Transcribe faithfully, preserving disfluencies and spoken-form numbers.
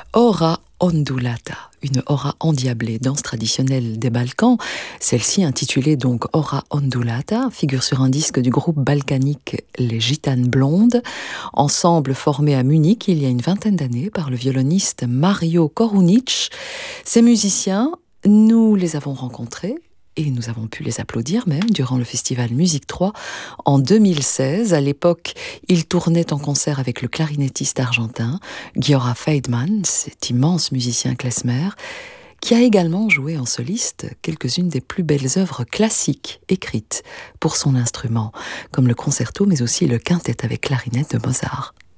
Ora Ondulata, une ora endiablée, danse traditionnelle des Balkans. Celle-ci, intitulée donc Ora Ondulata, figure sur un disque du groupe balkanique Les Gitanes Blondes, ensemble formé à Munich il y a une vingtaine d'années par le violoniste Mario Korunic. Ces musiciens, nous les avons rencontrés et nous avons pu les applaudir même durant le festival Musique trois en deux mille seize. À l'époque, ils tournaient en concert avec le clarinettiste argentin Giora Feidman, cet immense musicien klezmer, qui a également joué en soliste quelques-unes des plus belles œuvres classiques écrites pour son instrument, comme le concerto mais aussi le quintet avec clarinette de Mozart.